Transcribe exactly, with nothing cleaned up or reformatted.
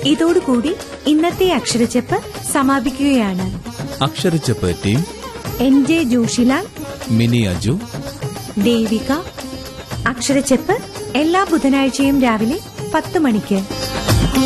ഇതോടുകൂടി ഇന്നത്തെ അക്ഷരച്ചെപ്പ് സമാപിക്കുകയാണ്. അക്ഷരച്ചെപ്പ് team: N J Joshilal, mini Aju, Devika. അക്ഷരച്ചെപ്പ് എല്ലാ ബുധനാഴ്ചയും രാവിലെ പത്ത് മണിക്ക്.